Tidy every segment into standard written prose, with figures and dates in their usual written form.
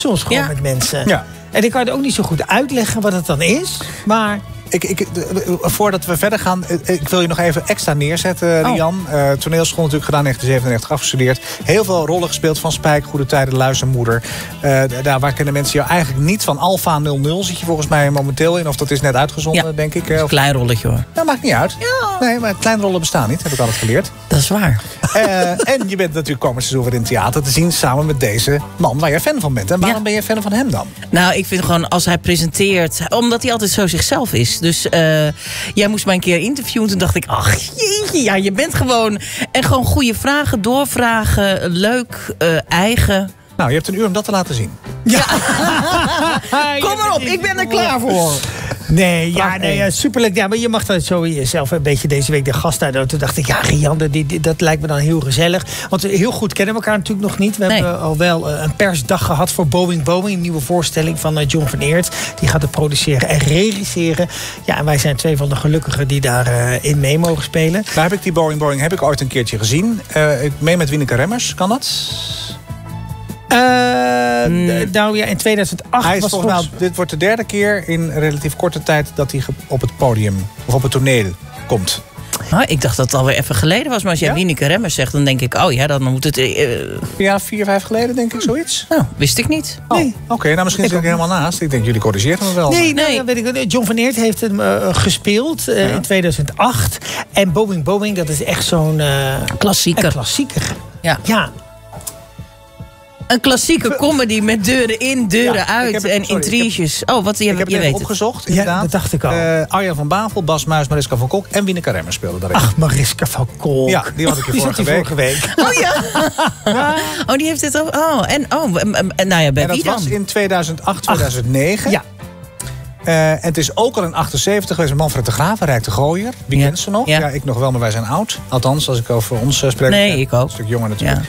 soms gewoon met mensen. Ja. En ik kan het ook niet zo goed uitleggen wat het dan is. Maar... Voordat we verder gaan, ik wil je nog even extra neerzetten, Rian. Toneelschool natuurlijk gedaan, 1997 afgestudeerd. Heel veel rollen gespeeld van Spijk, Goede Tijden, Luistermoeder. Daar waar kennen mensen jou eigenlijk niet van. Alpha 00 zit je volgens mij momenteel in. Of dat is net uitgezonden, denk ik. Een klein rolletje hoor. Dat maakt niet uit. Ja. Nee, maar kleine rollen bestaan niet, heb ik altijd geleerd. Dat is waar. En je bent natuurlijk komend seizoen weer in het theater te zien samen met deze man waar jij fan van bent. En waarom ben je fan van hem dan? Nou, ik vind gewoon als hij presenteert, omdat hij altijd zo zichzelf is. Dus jij moest mij een keer interviewen. Toen dacht ik, ach jeetje, ja, je bent gewoon... En gewoon goede vragen, doorvragen, leuk, eigen. Nou, je hebt een uur om dat te laten zien. Ja. Kom maar op, ik ben er klaar voor. Nee, superleuk. Ja, maar je mag dan zo jezelf een beetje deze week de gast uitnodigen. Toen dacht ik, ja, Rian, dat lijkt me dan heel gezellig. Want heel goed kennen we elkaar natuurlijk nog niet. We hebben al wel een persdag gehad voor Boeing. Een nieuwe voorstelling van John van Eert. Die gaat het produceren en regisseren. Ja, en wij zijn twee van de gelukkigen die daarin mee mogen spelen. Daar heb ik die Boeing heb ik ooit een keertje gezien. Ik mee met Wieneke Remmers, kan dat? Nou ja, in 2008 hij is volgens mij, dit wordt de derde keer in relatief korte tijd dat hij op het podium of op het toneel komt. Oh, ik dacht dat het alweer even geleden was. Maar als jij Wieneke Remmers zegt, dan denk ik, oh ja, dan moet het... Ja, 4, 5 geleden denk ik, zoiets. Nou, wist ik niet. Nee. Oké, nou misschien zit ik helemaal naast. Ik denk, jullie corrigeert me wel. Nee. Weet ik, John van Eert heeft hem gespeeld in 2008. En Boeing, dat is echt zo'n... klassieker. Een klassieker. Ja. Een klassieke comedy met deuren in, deuren uit en intriges. Ik heb het even opgezocht, inderdaad. Ja, dat dacht ik al. Arjan van Bavel, Bas Muis, Mariska van Kolk en Wieneke Remmers speelden daarin. Ach, Mariska van Kolk. Ja, die had ik hier vorige week. Oh ja. Oh, die heeft dit ook. Nou ja, bij en wie dat dan? was in 2008, 2009. Ja. En het is ook al in 78 geweest. Manfred de Graaf, Rijk de Gooier. Wie kent ze nog? Ja, ik nog wel, maar wij zijn oud. Althans, als ik over ons spreek. Nee, ik ook. Een stuk jonger natuurlijk.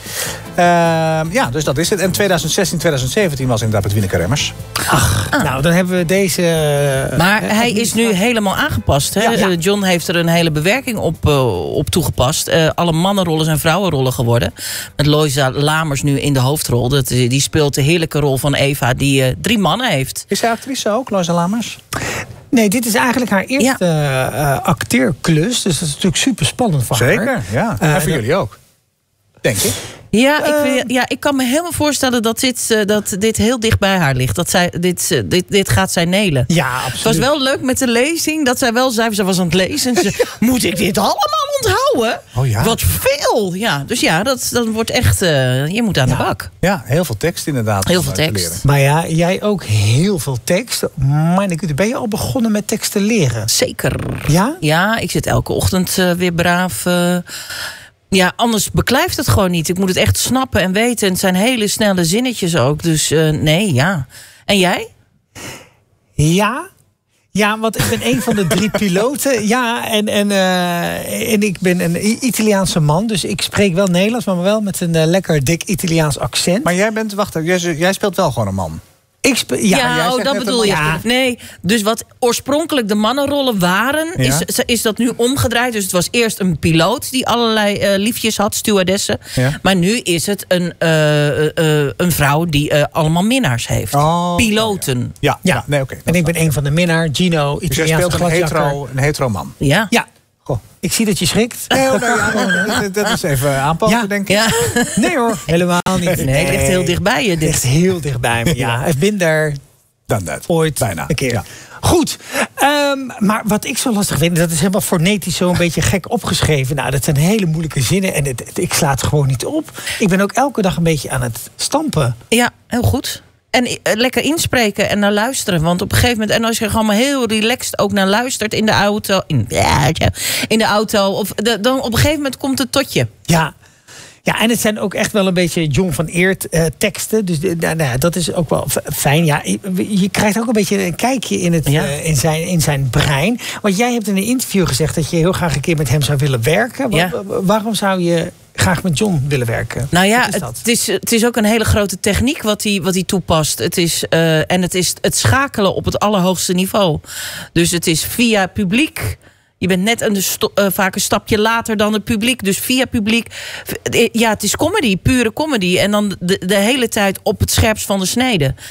Dus dat is het. En 2016, 2017 was inderdaad met Wieneke Remmers. Nou, dan hebben we deze... Maar hij is nu helemaal aangepast. Hè? Ja. John heeft er een hele bewerking op toegepast. Alle mannenrollen zijn vrouwenrollen geworden. Met Loisa Lamers nu in de hoofdrol. Die speelt de heerlijke rol van Eva, die 3 mannen heeft. Is zij actrice ook, Loisa Lamers? Nee, dit is eigenlijk haar eerste acteerklus. Dus dat is natuurlijk super spannend voor haar. Zeker, ja. En voor jullie ook. Denk ik. Ja, ik kan me helemaal voorstellen dat dit heel dicht bij haar ligt. Dat zij, dit gaat zij nelen. Ja, absoluut. Het was wel leuk met de lezing. Dat zij wel zei, ze was aan het lezen. En ze, moet ik dit allemaal onthouden? Oh ja. Wat veel. Ja, dus ja, dat wordt echt... je moet aan de bak. Ja, heel veel tekst inderdaad. Heel veel tekst. Maar ja, jij ook heel veel tekst. Maar ben je al begonnen met tekst te leren? Zeker. Ja? Ja, ik zit elke ochtend weer braaf... Ja, anders beklijft het gewoon niet. Ik moet het echt snappen en weten. En het zijn hele snelle zinnetjes ook. Dus nee, ja. En jij? Ja, want ik ben een van de 3 piloten. Ja, en ik ben een Italiaanse man. Dus ik spreek wel Nederlands, maar wel met een lekker dik Italiaans accent. Maar jij speelt wel gewoon een man. Dat bedoel je. Ja. Nee, dus wat oorspronkelijk de mannenrollen waren, is dat nu omgedraaid. Dus het was eerst een piloot die allerlei liefjes had, stewardessen. Ja. Maar nu is het een vrouw die allemaal minnaars heeft. Piloten. Ja. Nee, oké. En ik ben een van de minnaar, Gino, Italiaanse dus jij speelt een hetero man. Ja. Goh. Ik zie dat je schrikt. Dat is even aanpassen, denk ik. Ja. Nee hoor, helemaal niet. Nee, het ligt heel dichtbij je. Het ligt heel dichtbij me, ja. Ik ben daar ooit bijna een keer. Ja. Goed, maar wat ik zo lastig vind, dat is helemaal fonetisch zo een beetje gek opgeschreven. Nou, dat zijn hele moeilijke zinnen en ik sla het gewoon niet op. Ik ben ook elke dag een beetje aan het stampen. Ja, heel goed. En lekker inspreken en naar luisteren. Want op een gegeven moment, en als je er gewoon maar heel relaxed ook naar luistert in de auto. In de auto. Dan op een gegeven moment komt het tot je. Ja. Ja, en het zijn ook echt wel een beetje John van Eert teksten. Dus dat is ook wel fijn. Ja, je krijgt ook een beetje een kijkje in zijn brein. Want jij hebt in een interview gezegd dat je heel graag een keer met hem zou willen werken. Waarom zou je graag met John willen werken? Nou ja, het is ook een hele grote techniek wat hij toepast. Het is het schakelen op het allerhoogste niveau. Dus het is via publiek Je bent net vaak een stapje later dan het publiek. Dus via publiek. Ja, het is comedy, pure comedy. En dan de hele tijd op het scherpst van de snede.